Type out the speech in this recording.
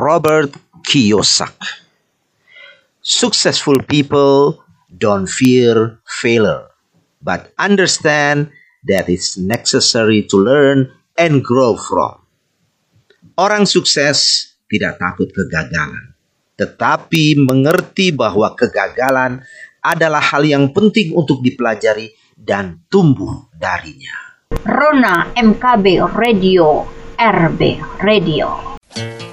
Robert Kiyosaki. Successful people don't fear failure, but understand that it's necessary to learn and grow from. Orang sukses tidak takut kegagalan, tetapi mengerti bahwa kegagalan adalah hal yang penting untuk dipelajari dan tumbuh darinya. Rona MKB Radio, RB Radio.